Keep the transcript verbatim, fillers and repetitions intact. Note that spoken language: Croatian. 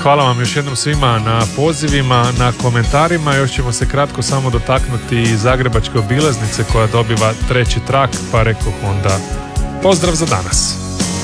hvala vam još jednom svima na pozivima, na komentarima. Još ćemo se kratko samo dotaknuti i Zagrebačke obilaznice koja dobiva treći trak, pa rekoh onda pozdrav za danas.